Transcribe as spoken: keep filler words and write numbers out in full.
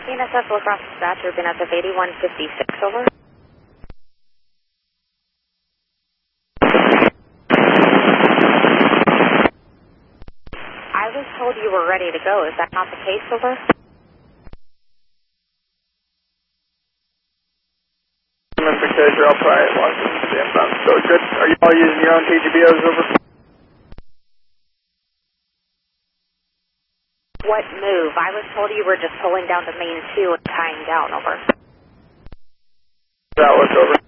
N S F Lacrosse Dispatch, N S F eighty-one fifty-six, over. I was told you were ready to go. Is that not the case, over? Because you're all private, Washington, inbound. So good. Are you all using your own T G B Os, over? What move? I was told you were just pulling down to main two and tying down, over. That was over.